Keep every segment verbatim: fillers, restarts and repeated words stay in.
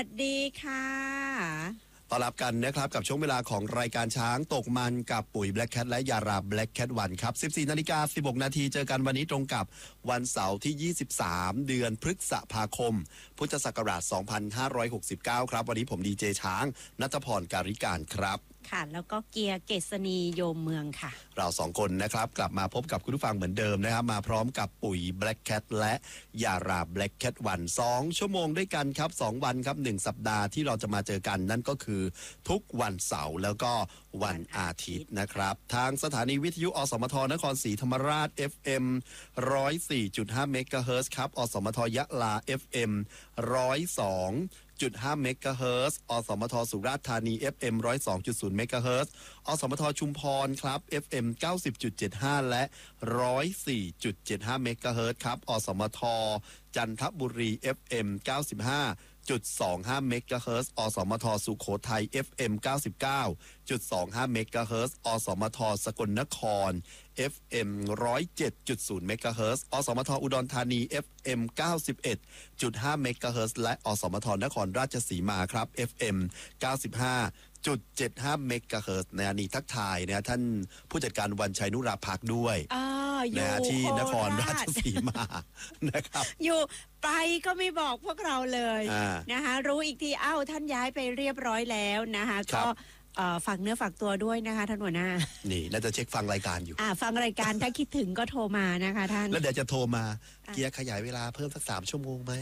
สวัสดีค่ะต้อนรับกันนะครับกับช่วงเวลาของรายการช้างตกมันกับปุ๋ย Black Cat และยารา Black Cat วันครับ สิบสี่นาฬิกาสิบหกนาทีเจอกันวันนี้ตรงกับวันเสาร์ที่ยี่สิบสามเดือนพฤษภาคมพุทธศักราชสองพันห้าร้อยหกสิบเก้าครับวันนี้ผมดีเจช้างณัฐพรการิการครับค่ะแล้วก็เกียร์เกษณีโยมเมืองค่ะเราสองคนนะครับกลับมาพบกับคุณผู้ฟังเหมือนเดิมนะครับมาพร้อมกับปุ๋ย Black Cat และยารา Black Cat วันสองชั่วโมงด้วยกันครับสองวันครับหนึ่งสัปดาห์ที่เราจะมาเจอกันนั่นก็คือทุกวันเสาร์แล้วก็วันอาทิตย์นะครับทางสถานีวิทยุอสมทนครศรีธรรมราช เอฟ เอ็ม หนึ่งศูนย์สี่จุดห้า เมกะเฮิรตซ์ครับอสมทยะลา เอฟ เอ็ม หนึ่งศูนย์สองจุดห้า เมกะเฮิรตซ์อสมทสุราษฎร์ธานี เอฟ เอ็ม หนึ่งศูนย์สองจุดศูนย์ เมกะเฮิรตซ์อสมทชุมพรครับ เอฟ เอ็ม เก้าสิบจุดเจ็ดห้า และ หนึ่งศูนย์สี่จุดเจ็ดห้า เมกะเฮิรตซ์ครับอสมทจันทบุรี เอฟ เอ็ม เก้าสิบห้าจุดสองห้า เมกะเฮิรตซ์อสมทสุโขทัย เอฟ เอ็ม เก้าสิบเก้าจุดสองห้า เมกะเฮิรตซ์อสมทสกลนคร เอฟ เอ็ม หนึ่งศูนย์เจ็ดจุดศูนย์ เมกะเฮิรตซ์อสมทอุดรธานี เอฟ เอ็ม เก้าสิบเอ็ดจุดห้า เมกะเฮิรตซ์และอสมทนครราชสีมาครับ เอฟ เอ็ม เก้าสิบห้าจุดเจ็ดห้า เมกะเฮิรตซ์นะนี่ทักทายนะท่านผู้จัดการวันชัยนุราภักดิ์ด้วยนะที่นครราชสีมานะครับอยู่ไปก็ไม่บอกพวกเราเลยนะคะรู้อีกทีอ้าวท่านย้ายไปเรียบร้อยแล้วนะคะก็ฝากเนื้อฝากตัวด้วยนะคะท่านหัวหน้านี่น่าจะเช็คฟังรายการอยู่อ่าฟังรายการถ้าคิดถึงก็โทรมานะคะท่านแล้วเดี๋ยวจะโทรมาเกียร์ขยายเวลาเพิ่มสักสามชั่วโมงไหม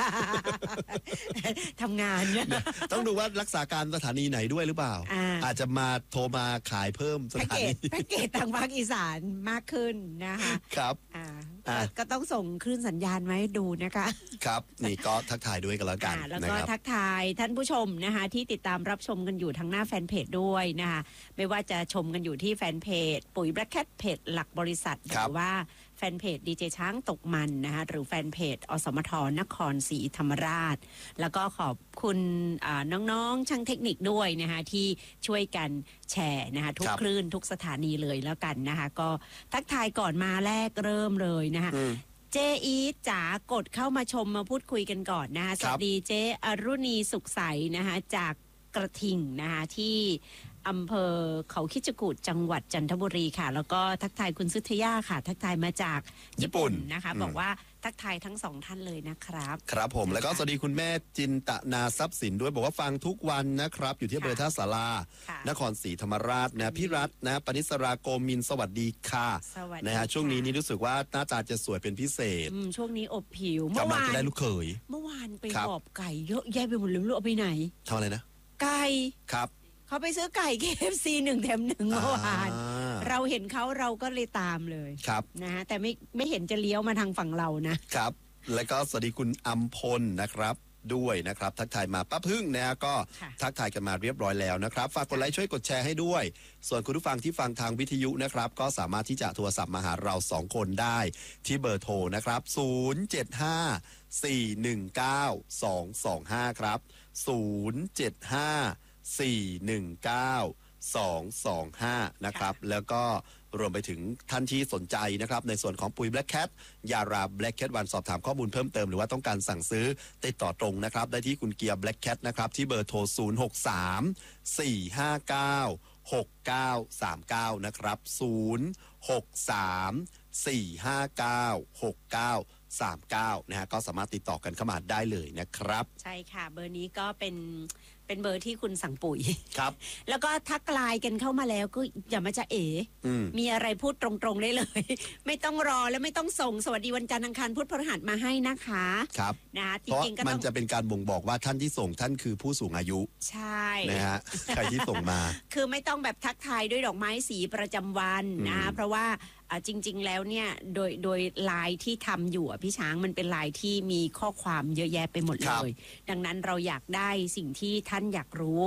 ทำงานต้องดูว่ารักษาการสถานีไหนด้วยหรือเปล่า อา, อาจจะมาโทรมาขายเพิ่มสถานีแพ็กเกจทางภาคอีสานมากขึ้นนะคะครับอ่าก็ต้องส่งคลื่นสัญญาณมาให้ดูนะคะครับนี่ก็ทักทายด้วยกันแล้วกันแล้วก็ทักทายท่านผู้ชมนะคะที่ติดตามรับชมกันอยู่ทางหน้าแฟนเพจด้วยนะคะไม่ว่าจะชมกันอยู่ที่แฟนเพจปุ๋ย Black Cat เพจหลักบริษัทหรือว่าแฟนเพจดีเจช้างตกมันนะคะหรือแฟนเพจอสมทนครศรีธรรมราชแล้วก็ขอบคุณน้องๆช่างเทคนิคด้วยนะคะที่ช่วยกันแชร์นะคะทุกคลื่นทุกสถานีเลยแล้วกันนะคะก็ทักทายก่อนมาแรกเริ่มเลยนะคะเจอีจ๋ากดเข้ามาชมมาพูดคุยกันก่อนนะคะสวัสดีเจอรุณีสุขใสนะคะจากกระทิงนะคะที่อำเภอเขาคิจกูฏจังหวัดจันทบุรีค่ะแล้วก็ทักทายคุณสุทยาค่ะทักทายมาจากญี่ปุ่นนะคะบอกว่าทักทายทั้งสองท่านเลยนะครับครับผมแล้วก็สวัสดีคุณแม่จินตนาทรัพย์สินด้วยบอกว่าฟังทุกวันนะครับอยู่ที่อำเภอท่าสารานครศรีธรรมราชนะพี่รัตน์นะปณิสราโกมินสวัสดีค่ะนะฮะช่วงนี้นี่รู้สึกว่าหน้าตาจะสวยเป็นพิเศษช่วงนี้อบผิวเมื่อวานจะได้ลูกเขยเมื่อวานไปหอบไก่เยอะแยะไปหมดเลยรู้เอาไปไหนทำอะไรนะไก่ครับเขาไปซื้อไก่ เค เอฟ ซี หนึ่งแถมหนึ่งเมื่อวานเราเห็นเขาเราก็เลยตามเลยครับนะฮะแต่ไม่ไม่เห็นจะเลี้ยวมาทางฝั่งเรานะครับแล้วก็สวัสดีคุณอัมพลนะครับด้วยนะครับทักทายมาป้าพึ่งนะก็ทักทายกันมาเรียบร้อยแล้วนะครับฝากกดไลค์ช่วยกดแชร์ให้ด้วยส่วนคุณผู้ฟังที่ฟังทางวิทยุนะครับก็สามารถที่จะโทรศัพท์มาหาเราสองคนได้ที่เบอร์โทรนะครับศูนย์ เจ็ด ห้า สี่ หนึ่ง เก้า สอง สอง ห้าครับศูนย์ เจ็ด ห้า สี่ หนึ่ง เก้า สอง สอง ห้านะครับแล้วก็รวมไปถึงท่านที่สนใจนะครับในส่วนของปุ๋ย Black Cat ยารา Black Cat วันสอบถามข้อมูลเพิ่มเติมหรือว่าต้องการสั่งซื้อติดต่อตรงนะครับได้ที่คุณเกียร์ Black Cat นะครับที่เบอร์โทรศูนย์ หก สาม สี่ ห้า เก้า หก เก้า สาม เก้านะครับศูนย์ หก สาม สี่ ห้า เก้า หก เก้า สาม เก้านะฮะก็สามารถติดต่อกันเข้ามาได้เลยนะครับใช่ค่ะเบอร์นี้ก็เป็นเป็นเบอร์ที่คุณสั่งปุ๋ยครับแล้วก็ทักไลน์กันเข้ามาแล้วก็อย่ามาจะเอ๋มีอะไรพูดตรงๆได้เลยไม่ต้องรอและไม่ต้องส่งสวัสดีวันจันทร์อังคารพุธพฤหัสมาให้นะคะครับนะจริงๆก็มันจะเป็นการบ่งบอกว่าท่านที่ส่งท่านคือผู้สูงอายุใช่นะฮะใครที่ส่งมาคือไม่ต้องแบบทักทายด้วยดอกไม้สีประจำวันนะเพราะว่าจริงๆแล้วเนี่ยโดยโดยลายที่ทำอยู่พี่ช้างมันเป็นลายที่มีข้อความเยอะแยะไปหมดเลยดังนั้นเราอยากได้สิ่งที่ท่านอยากรู้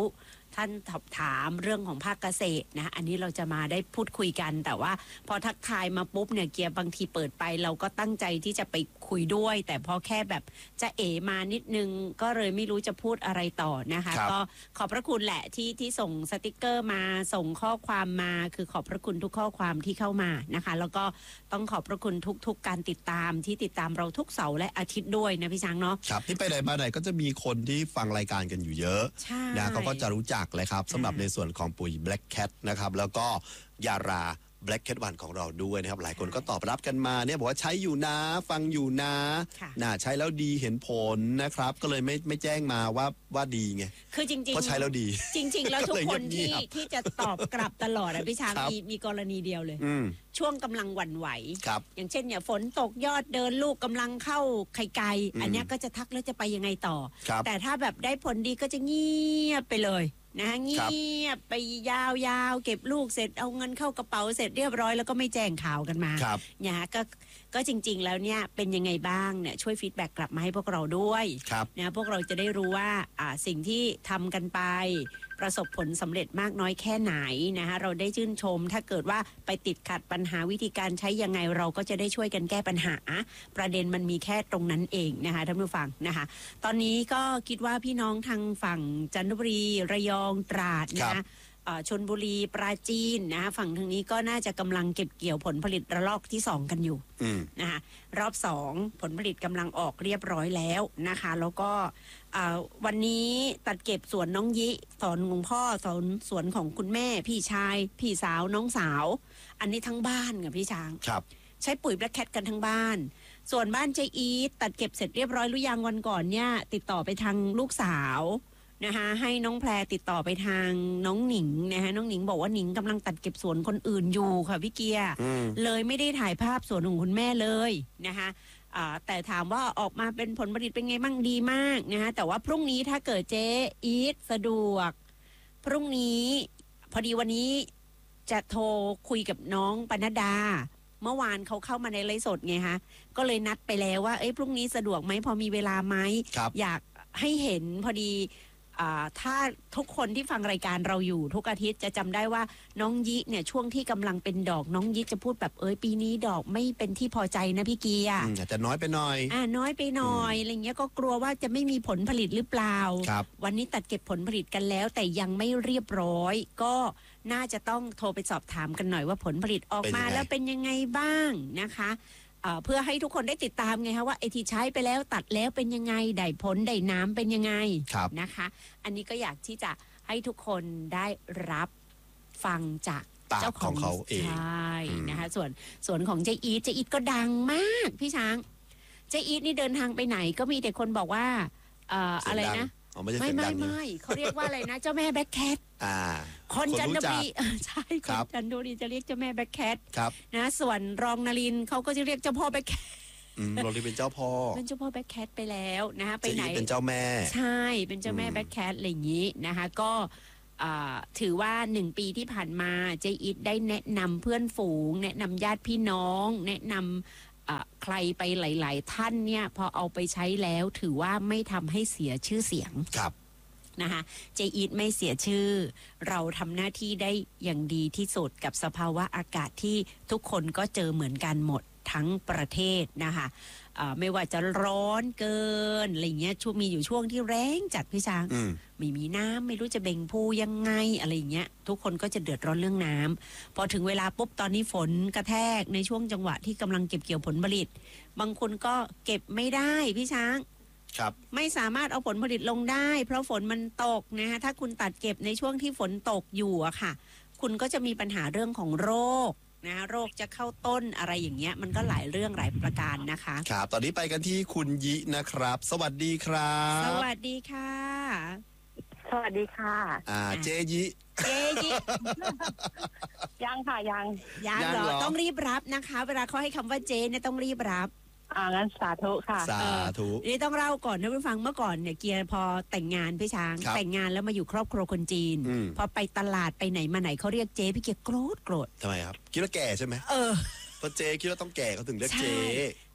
ท่านถามถามเรื่องของภาคเกษตรนะอันนี้เราจะมาได้พูดคุยกันแต่ว่าพอทักทายมาปุ๊บเนี่ยเกียร์บางทีเปิดไปเราก็ตั้งใจที่จะไปคุยด้วยแต่พอแค่แบบจะเอ๋มานิดนึงก็เลยไม่รู้จะพูดอะไรต่อนะคะก็ขอบพระคุณแหละที่ที่ส่งสติกเกอร์มาส่งข้อความมาคือขอบพระคุณทุกข้อความที่เข้ามานะคะแล้วก็ต้องขอบพระคุณทุกๆการติดตามที่ติดตามเราทุกเสาร์และอาทิตย์ด้วยนะพี่ช้างเนาะครับที่ไปไหนมาไหนก็จะมีคนที่ฟังรายการกันอยู่เยอะนะเขาก็จะรู้จักเลยครับสำหรับในส่วนของปุ๋ย Black Cat นะครับแล้วก็ยารา Black Cat วันของเราด้วยนะครับหลายคนก็ตอบรับกันมาเนี่ยบอกว่าใช้อยู่นะฟังอยู่นะน่าใช้แล้วดีเห็นผลนะครับก็เลยไม่ไม่แจ้งมาว่าว่าดีไงคือจริงๆเพราะใช้แล้วดีจริงๆแล้วทุกคนที่ที่จะตอบกลับตลอดอะพี่ช้างมีมีกรณีเดียวเลยช่วงกำลังหวั่นไหวอย่างเช่นเนี่ยฝนตกยอดเดินลูกกำลังเข้าไข่ไก่อันนี้ก็จะทักแล้วจะไปยังไงต่อแต่ถ้าแบบได้ผลดีก็จะเงียบไปเลยนะเงียบไปยาวๆเก็บลูกเสร็จเอาเงินเข้ากระเป๋าเสร็จเรียบร้อยแล้วก็ไม่แจ้งข่าวกันมาเนี่ยก็ก็จริงๆแล้วเนี่ยเป็นยังไงบ้างเนี่ยช่วยฟีดแบ็กกลับมาให้พวกเราด้วยนะพวกเราจะได้รู้ว่าอ่าสิ่งที่ทำกันไปประสบผลสำเร็จมากน้อยแค่ไหนนะคะเราได้ชื่นชมถ้าเกิดว่าไปติดขัดปัญหาวิธีการใช้ยังไงเราก็จะได้ช่วยกันแก้ปัญหาประเด็นมันมีแค่ตรงนั้นเองนะคะท่านผู้ฟังนะคะตอนนี้ก็คิดว่าพี่น้องทางฝั่งจันทบุรีระยองตราดนะคะชลบุรีปราจีนนะคะฝั่งทางนี้ก็น่าจะกำลังเก็บเกี่ยวผลผลิตระลอกที่สองกันอยู่นะคะรอบสองผลผลิตกำลังออกเรียบร้อยแล้วนะคะแล้วก็วันนี้ตัดเก็บสวนน้องยิสวนของพ่อสวนสวนของคุณแม่พี่ชายพี่สาวน้องสาวอันนี้ทั้งบ้านกับพี่ช้างใช้ปุ๋ย Black Cat กันทั้งบ้านส่วนบ้านเจอีทตัดเก็บเสร็จเรียบร้อยหรือยังวันก่อนเนี่ยติดต่อไปทางลูกสาวนะคะให้น้องแพรติดต่อไปทางน้องหนิงนะคะน้องหนิงบอกว่าหนิงกำลังตัดเก็บสวนคนอื่นอยู่ค่ะพี่เกียร์เลยไม่ได้ถ่ายภาพสวนของคุณแม่เลยนะคะแต่ถามว่าออกมาเป็นผลผลิตเป็นไงบ้างดีมากนะคะแต่ว่าพรุ่งนี้ถ้าเกิดเจ๊อีทสะดวกพรุ่งนี้พอดีวันนี้จะโทรคุยกับน้องปนัดดาเมื่อวานเขาเข้ามาในไลฟ์สดไงคะก็เลยนัดไปแล้วว่าเอ้ยพรุ่งนี้สะดวกไหมพอมีเวลาไหมอยากให้เห็นพอดีถ้าทุกคนที่ฟังรายการเราอยู่ทุกอาทิตย์จะจำได้ว่าน้องยิเนี่ยช่วงที่กำลังเป็นดอกน้องยิจะพูดแบบเอ้ยปีนี้ดอกไม่เป็นที่พอใจนะพี่เกียร์อาจจะน้อยไปหน่อยอ่าน้อยไปหน่อยอะไรเงี้ยก็กลัวว่าจะไม่มีผลผลิตหรือเปล่าวันนี้ตัดเก็บผลผลิตกันแล้วแต่ยังไม่เรียบร้อยก็น่าจะต้องโทรไปสอบถามกันหน่อยว่าผลผลิตออกมาแล้วเป็นยังไงบ้างนะคะเพื่อให้ทุกคนได้ติดตามไงคะว่าไอที่ใช้ไปแล้วตัดแล้วเป็นยังไงได้ผลได้น้ำเป็นยังไงนะคะอันนี้ก็อยากที่จะให้ทุกคนได้รับฟังจากเจ้าของเขาเองใช่นะคะส่วนส่วนของเจอีทเจอีทก็ดังมากพี่ช้างเจอีทนี่เดินทางไปไหนก็มีแต่คนบอกว่าอะไรนะไม่ไม่ไม่เขาเรียกว่าอะไรนะเจ้าแม่แบ็คแคทคนจันทบุรีใช่คนจันทบุรีจะเรียกเจ้าแม่แบ็คแคทนะส่วนรองนรินเขาก็จะเรียกเจ้าพ่อแบ็คแคทรองนรินเป็นเจ้าพ่อเป็นเจ้าพ่อแบ็คแคทไปแล้วนะคะไปไหนเป็นเจ้าแม่ใช่เป็นเจ้าแม่แบ็คแคทอะไรอย่างนี้นะคะก็ถือว่าหนึ่งปีที่ผ่านมาเจอีทได้แนะนำเพื่อนฝูงแนะนำญาติพี่น้องแนะนำใครไปหลายๆท่านเนี่ยพอเอาไปใช้แล้วถือว่าไม่ทำให้เสียชื่อเสียงครับนะคะเจอีทไม่เสียชื่อเราทำหน้าที่ได้อย่างดีที่สุดกับสภาวะอากาศที่ทุกคนก็เจอเหมือนกันหมดทั้งประเทศนะคะไม่ว่าจะร้อนเกินอะไรเงี้ยช่วงมีอยู่ช่วงที่แรงจัดพี่ช้างไม่มีน้ำไม่รู้จะเบ่งพูยังไงอะไรเงี้ยทุกคนก็จะเดือดร้อนเรื่องน้ำพอถึงเวลาปุ๊บตอนนี้ฝนกระแทกในช่วงจังหวะที่กำลังเก็บเกี่ยวผลผลิตบางคนก็เก็บไม่ได้พี่ช้างครับไม่สามารถเอาผลผลิตลงได้เพราะฝนมันตกนะคะถ้าคุณตัดเก็บในช่วงที่ฝนตกอยู่อะค่ะคุณก็จะมีปัญหาเรื่องของโรคนะโรคจะเข้าต้นอะไรอย่างเงี้ยมันก็หลายเรื่องหลายประการนะคะครับตอนนี้ไปกันที่คุณยินะครับสวัสดีครับสวัสดีค่ะสวัสดีค่ะอ่าเจยิเจยิยังค่ะยังยังเหรอต้องรีบรับนะคะเวลาเขาให้คำว่าเจเนี่ยต้องรีบรับอ่างั้นสาธุค่ะสาธุนี่ต้องเล่าก่อนนะผู้ฟังเมื่อก่อนเนี่ยเกียร์พอแต่งงานพี่ช้างแต่งงานแล้วมาอยู่ครอบครัวคนจีนพอไปตลาดไปไหนมาไหนเขาเรียกเจ๊พี่เกียร์โกรธโกรธทำไมครับคิดว่าแก่ใช่ไหมเออพอเจ๊คิดว่าต้องแก่เขาถึงเรียกเจ๊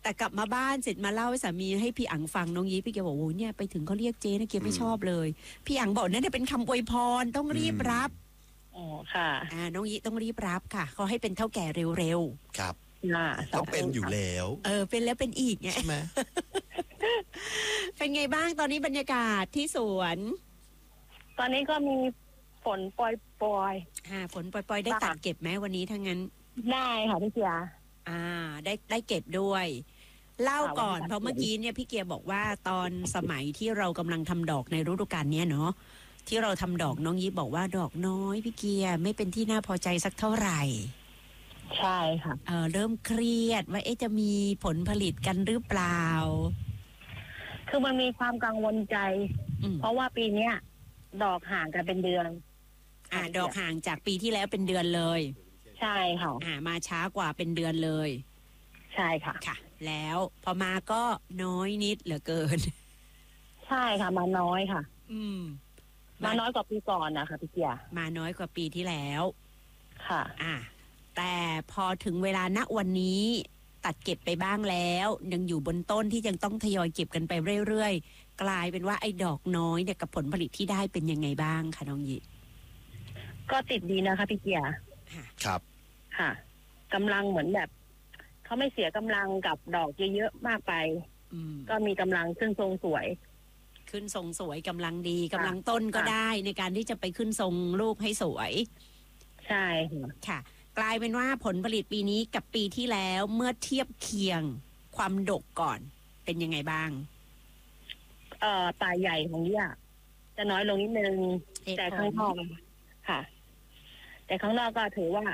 แต่กลับมาบ้านเสร็จมาเล่าให้สามีให้พี่อังฟังน้องยีพี่เกียวบอกโอ้ยเนี่ยไปถึงเขาเรียกเจ๊นะเกียวไม่ชอบเลยพี่อังบอกนั่นเป็นคำอวยพรต้องรีบรับอ๋อค่ะอ่าน้องยีต้องรีบรับค่ะเขาให้เป็นเท่าแก่เร็วครับค่ะต้องเป็นอยู่แล้วๆเออเป็นแล้วเป็นอีกไงใช่ไหมเป็นไงบ้างตอนนี้บรรยากาศที่สวนตอนนี้ก็มีฝนปล่อยอ่าฝนปล่อยๆได้ตัดเก็บไหมวันนี้ถ้างั้นๆได้ค่ะพี่เจียอ่าได้ได้เก็บด้วย เล่าก่อนค่ะเพราะเมื่อกี้เนี่ยพี่เกียร์บอกว่าตอนสมัยที่เรากำลังทำดอกในฤดูกาลเนี้ยเนาะที่เราทำดอกน้องยิปบอกว่าดอกน้อยพี่เกียร์ไม่เป็นที่น่าพอใจสักเท่าไหร่ใช่ค่ะเออเริ่มเครียดว่าเอ๊ะจะมีผลผลิตกันหรือเปล่าคือมันมีความกังวลใจอืมเพราะว่าปีเนี้ยดอกห่างกันเป็นเดือนอ่าดอกห่างจากปีที่แล้วเป็นเดือนเลยใช่ค่ะอ่ามาช้ากว่าเป็นเดือนเลยใช่ค่ะค่ะ แล้วพอมาก็น้อยนิดเหลือเกินใช่ค่ะ มาน้อยค่ะอืมมาน้อยกว่าปีก่อนนะคะพี่เจียมาน้อยกว่าปีที่แล้วค่ะอ่ะแต่พอถึงเวลาณวันนี้ตัดเก็บไปบ้างแล้ว ยังอยู่บนต้นที่ยังต้องทยอยเก็บกันไปเรื่อยๆ กลายเป็นว่าไอ้ดอกน้อยเนี่ยกับผลผลิตที่ได้เป็นยังไงบ้างคะน้องยิก็ติดดีนะคะพี่เจียครับค่ะกำลังเหมือนแบบเขาไม่เสียกำลังกับดอกเยอะๆมากไปอืมก็มีกำลังซึ่งทรงสวยขึ้นทรงสวยกำลังดีกำลังต้นก็ได้ในการที่จะไปขึ้นทรงลูกให้สวยใช่ค่ะค่ะ กลายเป็นว่าผลผลิตปีนี้กับปีที่แล้วเมื่อเทียบเคียงความดกก่อนเป็นยังไงบ้างเอ่อป่าใหญ่ของเยี่ยจะน้อยลงนิดนึงเหตุผลแต่ข้างนอกค่ะ แต่ข้างนอกก็ถือว่า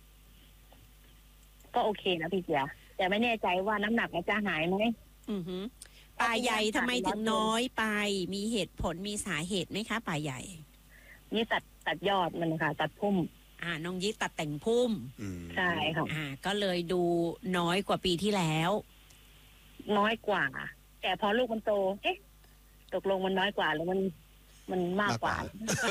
ก็โอเคนะพี่เจียแต่ไม่แน่ใจว่าน้ำหนักมันจะหายไหมอือหือป่าใหญ่ทำไมถึงน้อยไป มีเหตุผลมีสาเหตุไหมคะป่าใหญ่นี่ตัดตัดยอดมันค่ะ ตัดพุ่มอ่าน้องยิตัดแต่งพุ่มอืมใช่ค่ะอ่า ก็เลยดูน้อยกว่าปีที่แล้วน้อยกว่า แต่พอลูกมันโต เอ๊ะ ตกลงมันน้อยกว่าหรือมันมันมากกว่า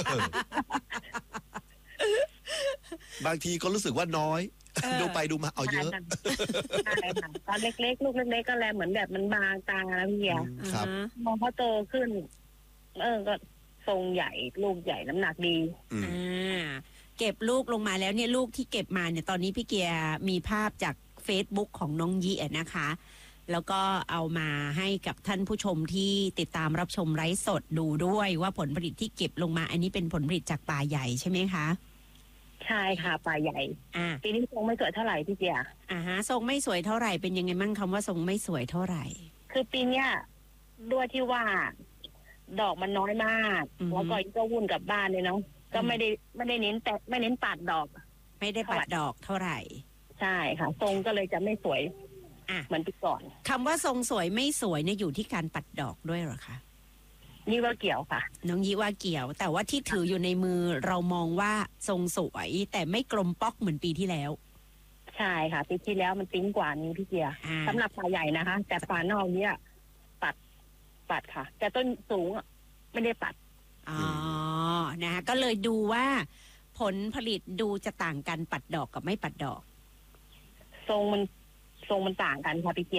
บางทีก็รู้สึกว่าน้อยเออดูไปดูมาเอาเยอะใช่ค่ะตอนเล็กๆ ลูกเล็กๆก็แลเหมือนแบบมันบางตาแล้วพี่เบียร์อืมครับอ่าฮะมองเขาโตขึ้น เออ ก็ทรงใหญ่ ลูกใหญ่น้ำหนักดีอืมอ่าเก็บลูกลงมาแล้วเนี่ยลูกที่เก็บมาเนี่ยตอนนี้พี่เกียร์มีภาพจาก Facebook ของน้องยีอะนะคะ แล้วก็เอามาให้กับท่านผู้ชมที่ติดตามรับชมไลฟ์สดดูด้วยว่าผลผลิตที่เก็บลงมา อันนี้เป็นผลผลิตจากป่าใหญ่ใช่ไหมคะใช่ค่ะป่าใหญ่อ่าปีนี้ทรงไม่สวยเท่าไหร่พี่เบียร์อ่าฮะทรงไม่สวยเท่าไหร่เป็นยังไงมั่งคำว่าทรงไม่สวยเท่าไหร่คือปีเนี้ยด้วยที่ว่า ดอกมันน้อยมากอือฮึแล้วก็ก็วุ่นกับบ้านเลยเนาะก็ไม่ได้ไม่ได้เน้นแต่ไม่เน้นปัดดอกไม่ได้ปัดดอกเท่าไหร่ใช่ค่ะ ทรงก็เลยจะไม่สวยอ่ะเหมือนปีก่อนคำว่าทรงสวยไม่สวยเนี่ยอยู่ที่การปัดดอกด้วยเหรอคะนี่ว่าเกี่ยวค่ะน้องยีว่าเกี่ยว แต่ว่าที่ถืออยู่ในมือเรามองว่าทรงสวย แต่ไม่กลมป๊อกเหมือนปีที่แล้วใช่ค่ะปีที่แล้วมันติ้งกว่านี้พี่เกียร์อ่าสำหรับป่าใหญ่นะคะ แต่ป่านอกเนี่ยปัดปัดค่ะ แต่ต้นสูงอะไม่ได้ปัดอ๋อนะคะก็เลยดูว่า ผลผลิตดูจะต่างกันปัดดอกกับไม่ปัดดอกทรงมันทรงมันต่างกันค่ะพี่เกียร์